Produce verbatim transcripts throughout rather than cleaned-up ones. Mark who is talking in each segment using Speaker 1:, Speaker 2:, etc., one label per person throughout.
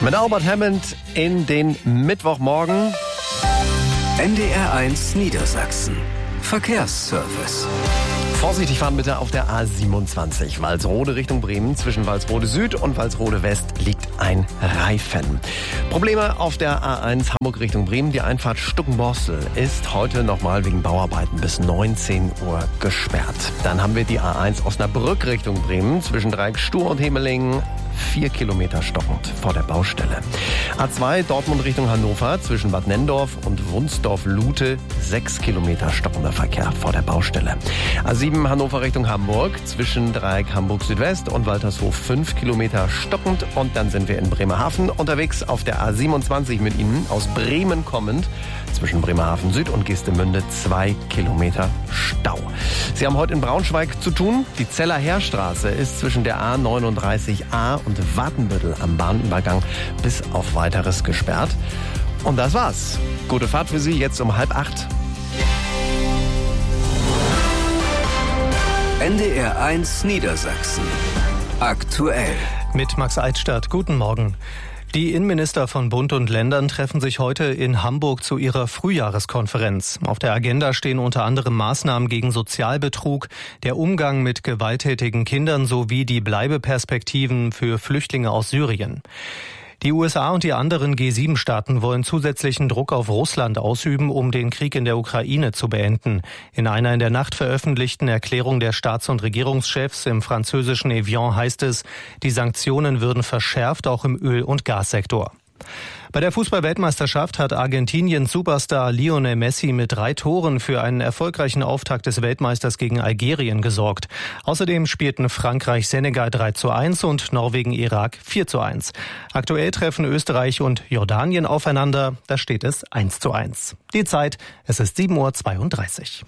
Speaker 1: Mit Albert Hammond in den Mittwochmorgen.
Speaker 2: N D R eins Niedersachsen. Verkehrsservice.
Speaker 1: Vorsichtig fahren bitte auf der A siebenundzwanzig. Walsrode Richtung Bremen. Zwischen Walsrode Süd und Walsrode West liegt ein Reifen. Probleme auf der A eins Hamburg Richtung Bremen. Die Einfahrt Stuckenborstel ist heute nochmal wegen Bauarbeiten bis neunzehn Uhr gesperrt. Dann haben wir die A eins Osnabrück Richtung Bremen. Zwischen Dreieck Stur und Hemelingen. Vier Kilometer stockend vor der Baustelle. A zwei Dortmund Richtung Hannover zwischen Bad Nenndorf und Wunsdorf-Lute. Sechs Kilometer stockender Verkehr vor der Baustelle. A sieben Hannover Richtung Hamburg zwischen Dreieck Hamburg Südwest und Waltershof. Fünf Kilometer stockend. Und dann sind wir in Bremerhaven unterwegs auf der A siebenundzwanzig mit Ihnen aus Bremen kommend. Zwischen Bremerhaven Süd und Geestemünde zwei Kilometer Stau. Sie haben heute in Braunschweig zu tun. Die Zeller Heerstraße ist zwischen der A neununddreißig A und Watenbüttel am Bahnübergang bis auf Weiteres gesperrt. Und das war's. Gute Fahrt für Sie jetzt um halb acht.
Speaker 2: N D R eins Niedersachsen. Aktuell.
Speaker 3: Mit Max Eichstadt. Guten Morgen. Die Innenminister von Bund und Ländern treffen sich heute in Hamburg zu ihrer Frühjahreskonferenz. Auf der Agenda stehen unter anderem Maßnahmen gegen Sozialbetrug, der Umgang mit gewalttätigen Kindern sowie die Bleibeperspektiven für Flüchtlinge aus Syrien. Die U S A und die anderen G sieben Staaten wollen zusätzlichen Druck auf Russland ausüben, um den Krieg in der Ukraine zu beenden. In einer in der Nacht veröffentlichten Erklärung der Staats- und Regierungschefs im französischen Evian heißt es, die Sanktionen würden verschärft, auch im Öl- und Gassektor. Bei der Fußball-Weltmeisterschaft hat Argentiniens Superstar Lionel Messi mit drei Toren für einen erfolgreichen Auftakt des Weltmeisters gegen Algerien gesorgt. Außerdem spielten Frankreich Senegal drei zu eins und Norwegen Irak vier zu eins. Aktuell treffen Österreich und Jordanien aufeinander. Da steht es eins zu eins. Die Zeit, es ist sieben Uhr zweiunddreißig.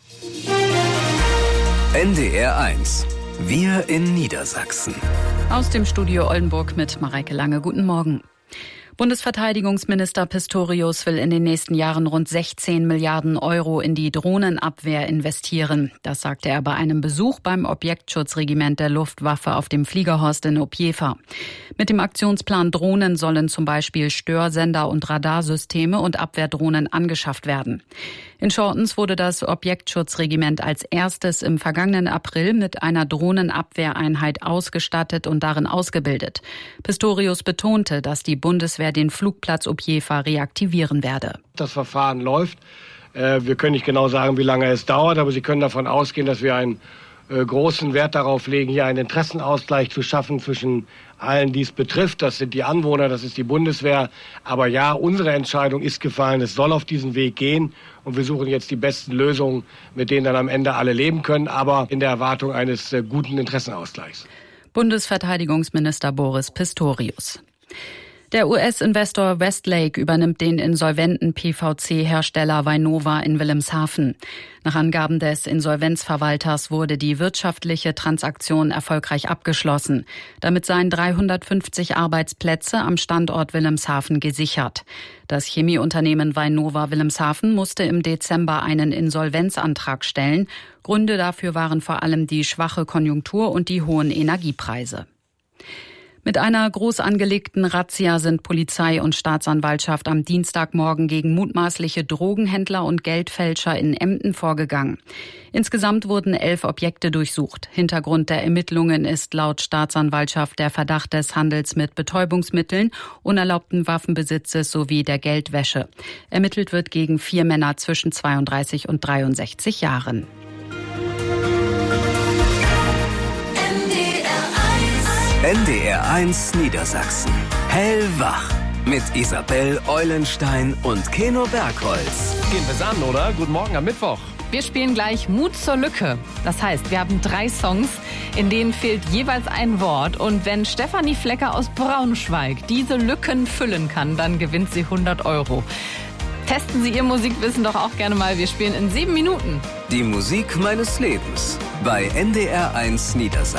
Speaker 2: N D R eins. Wir in Niedersachsen.
Speaker 4: Aus dem Studio Oldenburg mit Mareike Lange. Guten Morgen. Bundesverteidigungsminister Pistorius will in den nächsten Jahren rund sechzehn Milliarden Euro in die Drohnenabwehr investieren. Das sagte er bei einem Besuch beim Objektschutzregiment der Luftwaffe auf dem Fliegerhorst in Opjefa. Mit dem Aktionsplan Drohnen sollen zum Beispiel Störsender und Radarsysteme und Abwehrdrohnen angeschafft werden. In Schortens wurde das Objektschutzregiment als erstes im vergangenen April mit einer Drohnenabwehreinheit ausgestattet und darin ausgebildet. Pistorius betonte, dass die Bundeswehr den Flugplatz Opjefa reaktivieren werde.
Speaker 5: Das Verfahren läuft. Wir können nicht genau sagen, wie lange es dauert, aber Sie können davon ausgehen, dass wir einen großen Wert darauf legen, hier einen Interessenausgleich zu schaffen zwischen allen, die es betrifft. Das sind die Anwohner, das ist die Bundeswehr. Aber ja, unsere Entscheidung ist gefallen, es soll auf diesen Weg gehen. Und wir suchen jetzt die besten Lösungen, mit denen dann am Ende alle leben können, aber in der Erwartung eines guten Interessenausgleichs.
Speaker 4: Bundesverteidigungsminister Boris Pistorius. Der U S-Investor Westlake übernimmt den insolventen P V C-Hersteller Vynova in Wilhelmshaven. Nach Angaben des Insolvenzverwalters wurde die wirtschaftliche Transaktion erfolgreich abgeschlossen. Damit seien dreihundertfünfzig Arbeitsplätze am Standort Wilhelmshaven gesichert. Das Chemieunternehmen Vynova Wilhelmshaven musste im Dezember einen Insolvenzantrag stellen. Gründe dafür waren vor allem die schwache Konjunktur und die hohen Energiepreise. Mit einer groß angelegten Razzia sind Polizei und Staatsanwaltschaft am Dienstagmorgen gegen mutmaßliche Drogenhändler und Geldfälscher in Emden vorgegangen. Insgesamt wurden elf Objekte durchsucht. Hintergrund der Ermittlungen ist laut Staatsanwaltschaft der Verdacht des Handels mit Betäubungsmitteln, unerlaubten Waffenbesitzes sowie der Geldwäsche. Ermittelt wird gegen vier Männer zwischen zweiunddreißig und dreiundsechzig Jahren.
Speaker 2: N D R eins Niedersachsen. Hellwach. Mit Isabel Eulenstein und Keno Bergholz.
Speaker 1: Gehen wir's an, oder? Guten Morgen am Mittwoch.
Speaker 6: Wir spielen gleich Mut zur Lücke. Das heißt, wir haben drei Songs, in denen fehlt jeweils ein Wort. Und wenn Stefanie Flecker aus Braunschweig diese Lücken füllen kann, dann gewinnt sie hundert Euro. Testen Sie Ihr Musikwissen doch auch gerne mal. Wir spielen in sieben Minuten.
Speaker 2: Die Musik meines Lebens bei N D R eins Niedersachsen.